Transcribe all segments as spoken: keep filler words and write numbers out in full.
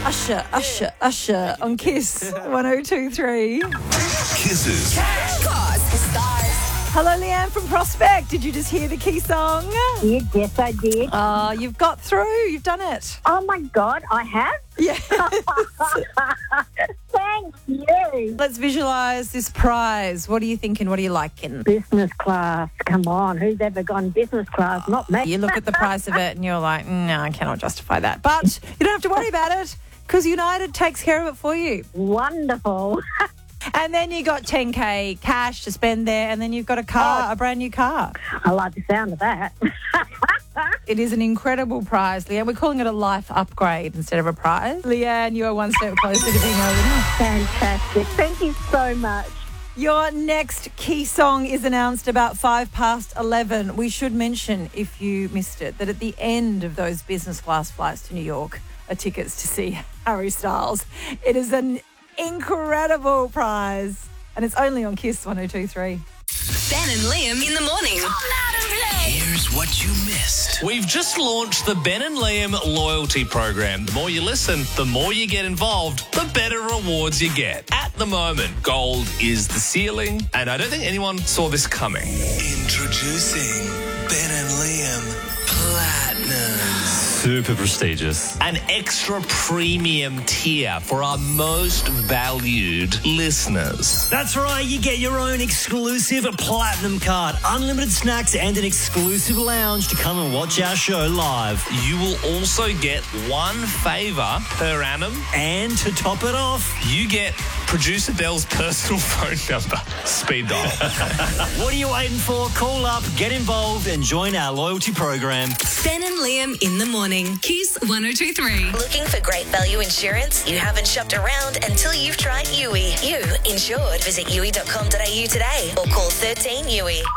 Usher, Usher, Usher on Kiss one oh two three. Kisses. Hello, Leanne from Prospect. Did you just hear the key song? Yeah, yes, I did. Oh, you've got through. You've done it. Oh, my God, I have? Yeah. Thank you. Let's visualise this prize. What are you thinking? What are you liking? Business class. Come on. Who's ever gone business class? Not me. You look at the price of it and you're like, no, I cannot justify that. But you don't have to worry about it because United takes care of it for you. Wonderful. And then you got ten K cash to spend there, and then you've got a car, Oh. a brand new car. I like the sound of that. It is an incredible prize, Leanne. We're calling it a life upgrade instead of a prize. Leanne, you are one step closer to being a winner. Fantastic. Thank you so much. Your next key song is announced about five past eleven. We should mention, if you missed it, that at the end of those business class flights to New York are tickets to see Harry Styles. It is an incredible prize, and it's only on Kiss one oh two three. Ben and Liam in the morning. Here's what you missed. We've just launched the Ben and Liam loyalty program. The more you listen, the more you get involved, the better rewards you get. At the moment, gold is the ceiling, and I don't think anyone saw this coming. Introducing Ben and Liam Platinum. Super prestigious. An extra premium tier for our most valued listeners. That's right, you get your own exclusive platinum card, unlimited snacks and an exclusive lounge to come and watch our show live. You will also get one favour per annum. And to top it off, You get producer Dell's personal phone number. Speed dial. what are you waiting for? Call up, get involved and join our loyalty program. Ben and Liam in the morning. Kiss one oh two three. Looking for great value insurance? You haven't shopped around until you've tried U I. You insured. Visit U I dot com dot a u today or call thirteen U I.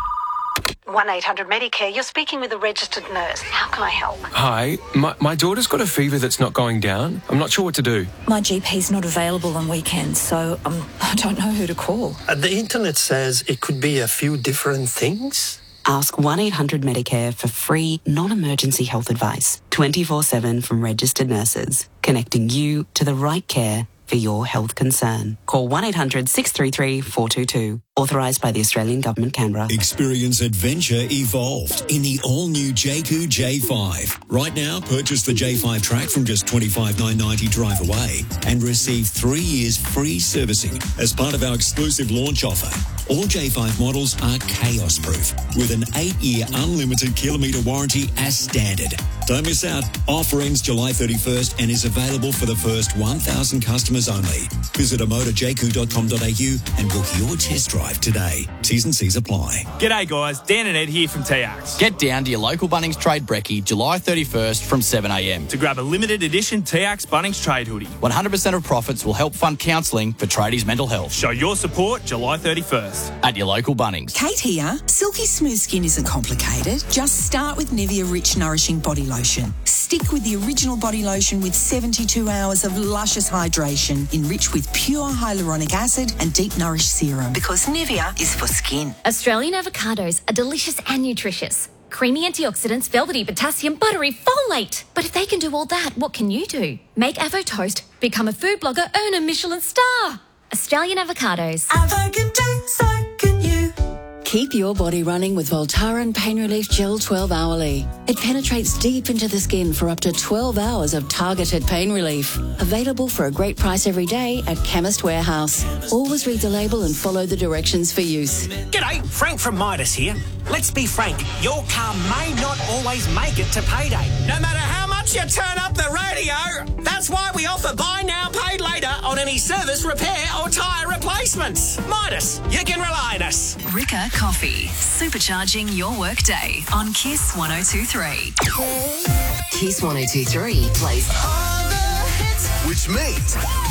one eight hundred Medicare, you're speaking with a registered nurse. How can I help? Hi, my, my daughter's got a fever that's not going down. I'm not sure what to do. My G P's not available on weekends, so um, I don't know who to call. Uh, the internet says it could be a few different things. Ask one eight hundred Medicare for free, non-emergency health advice. twenty-four seven from registered nurses. Connecting you to the right care for your health concern. Call one eight hundred six three three four two two. Authorised by the Australian Government, Canberra. Experience adventure evolved in the all-new Jayco J five. Right now, purchase the J five track from just twenty-five thousand nine hundred ninety drive away and receive three years free servicing as part of our exclusive launch offer. All J five models are chaos-proof with an eight-year unlimited kilometre warranty as standard. Don't miss out. Offer ends July thirty-first and is available for the first one thousand customers only. Visit amoda jayco dot com dot a u and book your test drive today. T's and C's apply. G'day guys, Dan and Ed here from T Axe. Get down to your local Bunnings Trade Brekkie July thirty-first from seven a m to grab a limited edition T Axe Bunnings Trade hoodie. one hundred percent of profits will help fund counselling for tradies' mental health. Show your support July thirty-first. At your local Bunnings. Kate here. Silky smooth skin isn't complicated. Just start with Nivea Rich Nourishing Body Lotion. Stick with the original body lotion with seventy-two hours of luscious hydration, enriched with pure hyaluronic acid and deep nourished serum. Because Nivea is for skin. Australian avocados are delicious and nutritious. Creamy antioxidants, velvety potassium, buttery folate. But if they can do all that, what can you do? Make Avo Toast, become a food blogger, earn a Michelin star. Australian avocados. Avo can do, so can you. Keep your body running with Voltaren Pain Relief Gel twelve hourly. It penetrates deep into the skin for up to twelve hours of targeted pain relief. Available for a great price every day at Chemist Warehouse. Always read the label and follow the directions for use. G'day, Frank from Midas here. Let's be frank, your car may not always make it to payday. No matter how much you turn up the radio, that's why we offer buy now, pay later on any service, repair or tyre replacements. Midas, you can rely on us. Rika Coffee, supercharging your workday on Kiss one oh two three. Kiss one oh two three plays Which means